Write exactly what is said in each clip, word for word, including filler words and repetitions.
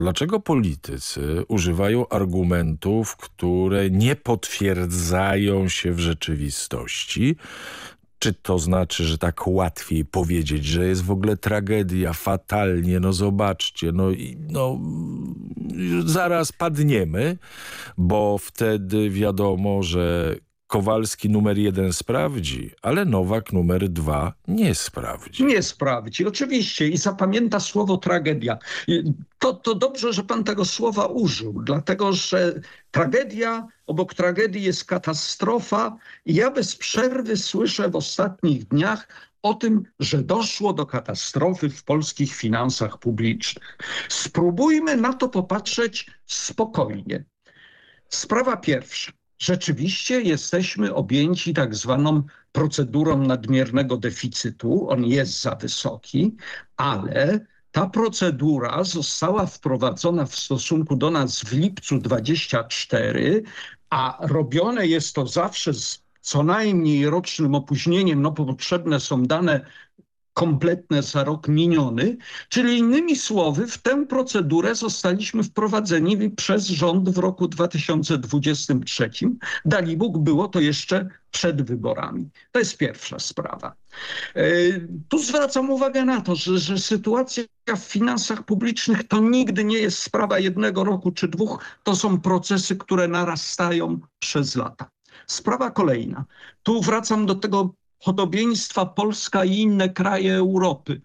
Dlaczego politycy używają argumentów, które nie potwierdzają się w rzeczywistości? Czy to znaczy, że tak łatwiej powiedzieć, że jest w ogóle tragedia, fatalnie, no zobaczcie, no, i, no zaraz padniemy, bo wtedy wiadomo, że Kowalski numer jeden sprawdzi, ale Nowak numer dwa nie sprawdzi. Nie sprawdzi, oczywiście, i zapamięta słowo tragedia. I To, to dobrze, że pan tego słowa użył, dlatego że tragedia, obok tragedii jest katastrofa i ja bez przerwy słyszę w ostatnich dniach o tym, że doszło do katastrofy w polskich finansach publicznych. Spróbujmy na to popatrzeć spokojnie. Sprawa pierwsza. Rzeczywiście jesteśmy objęci tak zwaną procedurą nadmiernego deficytu. On jest za wysoki, ale ta procedura została wprowadzona w stosunku do nas w lipcu dwudziestym czwartym, a robione jest to zawsze z co najmniej rocznym opóźnieniem, no bo potrzebne są dane kompletne za rok miniony, czyli innymi słowy w tę procedurę zostaliśmy wprowadzeni przez rząd w roku dwa tysiące dwudziestym trzecim. Dali Bóg, było to jeszcze przed wyborami. To jest pierwsza sprawa. Yy, tu zwracam uwagę na to, że, że sytuacja w finansach publicznych to nigdy nie jest sprawa jednego roku czy dwóch. To są procesy, które narastają przez lata. Sprawa kolejna. Tu wracam do tego podobieństwa Polska i inne kraje Europy.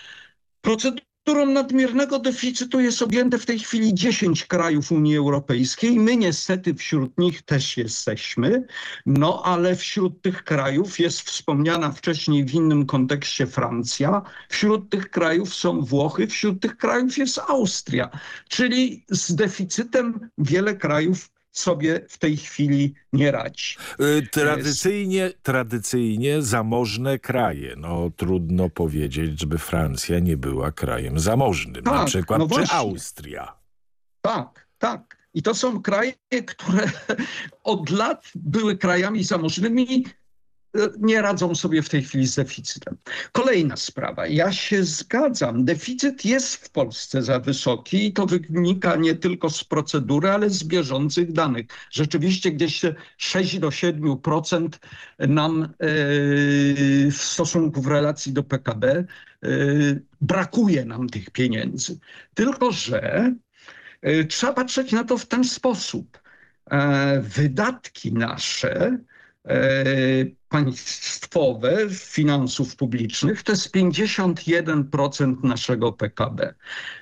Procedurą nadmiernego deficytu jest objęte w tej chwili dziesięć krajów Unii Europejskiej. My niestety wśród nich też jesteśmy, no ale wśród tych krajów jest wspomniana wcześniej w innym kontekście Francja, wśród tych krajów są Włochy, wśród tych krajów jest Austria, czyli z deficytem wiele krajów sobie w tej chwili nie radzi. Tradycyjnie, tradycyjnie zamożne kraje. No trudno powiedzieć, żeby Francja nie była krajem zamożnym. Tak, na przykład no czy właśnie. Austria. Tak, tak. I to są kraje, które od lat były krajami zamożnymi, nie radzą sobie w tej chwili z deficytem. Kolejna sprawa. Ja się zgadzam. Deficyt jest w Polsce za wysoki i to wynika nie tylko z procedury, ale z bieżących danych. Rzeczywiście gdzieś sześć do siedmiu procent nam yy, w stosunku w relacji do P K B yy, brakuje nam tych pieniędzy. Tylko że yy, trzeba patrzeć na to w ten sposób. Yy, wydatki nasze państwowe finansów publicznych to jest pięćdziesiąt jeden procent naszego P K B.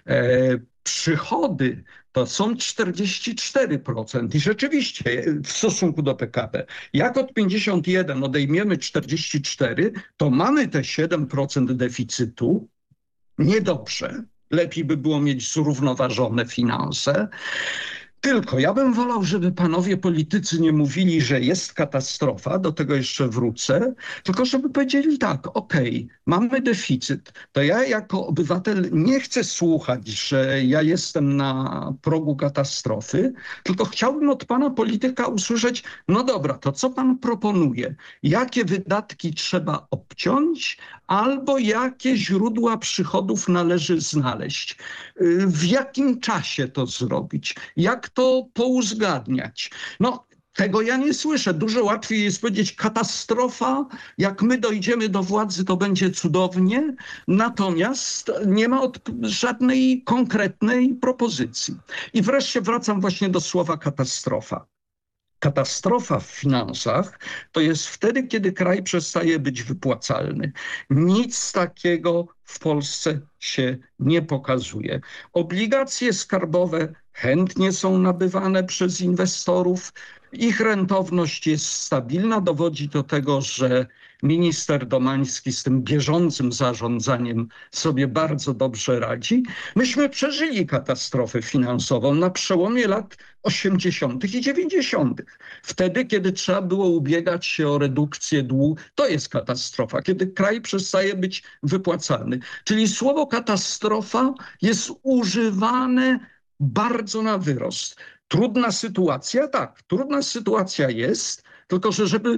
Przychody to są czterdzieści cztery procent i rzeczywiście w stosunku do P K B. Jak od pięćdziesiąt jeden odejmiemy czterdzieści cztery, to mamy te siedem procent deficytu. Niedobrze. Lepiej by było mieć zrównoważone finanse. Tylko ja bym wolał, żeby panowie politycy nie mówili, że jest katastrofa, do tego jeszcze wrócę, tylko żeby powiedzieli tak, okej, mamy deficyt, to ja jako obywatel nie chcę słuchać, że ja jestem na progu katastrofy, tylko chciałbym od pana polityka usłyszeć, no dobra, to co pan proponuje? Jakie wydatki trzeba obciąć albo jakie źródła przychodów należy znaleźć? W jakim czasie to zrobić? Jak to pouzgadniać? No, tego ja nie słyszę. Dużo łatwiej jest powiedzieć katastrofa, jak my dojdziemy do władzy, to będzie cudownie. Natomiast nie ma od, żadnej konkretnej propozycji. I wreszcie wracam właśnie do słowa katastrofa. Katastrofa w finansach to jest wtedy, kiedy kraj przestaje być wypłacalny. Nic takiego w Polsce się nie pokazuje. Obligacje skarbowe chętnie są nabywane przez inwestorów. Ich rentowność jest stabilna. Dowodzi do tego, że minister Domański z tym bieżącym zarządzaniem sobie bardzo dobrze radzi. Myśmy przeżyli katastrofę finansową na przełomie lat osiemdziesiątych i dziewięćdziesiątych. Wtedy, kiedy trzeba było ubiegać się o redukcję długu, to jest katastrofa, kiedy kraj przestaje być wypłacalny. Czyli słowo katastrofa jest używane bardzo na wyrost. Trudna sytuacja? Tak, trudna sytuacja jest, tylko że żeby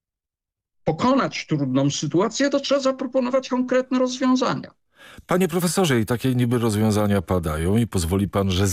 pokonać trudną sytuację, to trzeba zaproponować konkretne rozwiązania. Panie profesorze, i takie niby rozwiązania padają i pozwoli pan, że